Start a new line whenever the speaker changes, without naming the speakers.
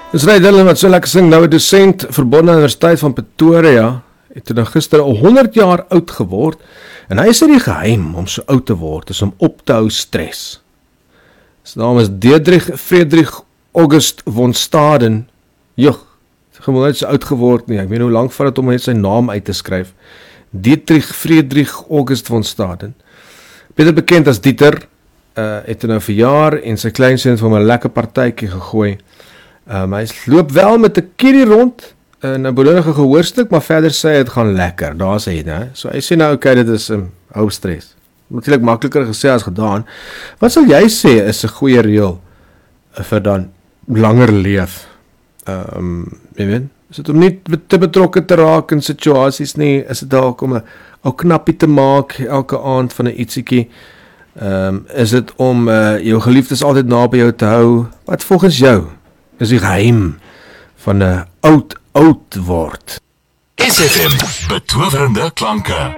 Dis Ray Dillon wat so lekker sing, nou 'n dosent verbonde aan die Universiteit van Pretoria, het toe nou gister 100 jaar oud geword, en hy sê die geheim om so oud te word, is om op te hou stres. Sy naam is Dietrich Friedrich August von Staden. Joch, gewoon net so oud geword nie, ek weet hoe lang vat het om net sy naam uit te skryf. Dietrich Friedrich August von Staden. Beter bekend as Dieter, het nou verjaar en sy kleinseun het vir hom 'n lekker partytjie gegooi. Hy loop wel met 'n kierie rond, in 'n beloonige gehoorstuk, maar verder sê hy het gaan lekker, daar sê hy, né? So hy sê nou, okay, dit is hou stres. Natuurlik makliker gesê as gedaan. Wat sal jy sê is 'n goeie reël vir dan langer leef? Jy weet, is dit om nie te betrokke te raak in situasies nie, is dit dalk om 'n ou knappie te maak elke aand van 'n ietsiekie? Is dit om jou geliefdes altyd naby jou te hou? Wat volgens jou is die geheim van 'n oud word?
SFM, betowerende klanke.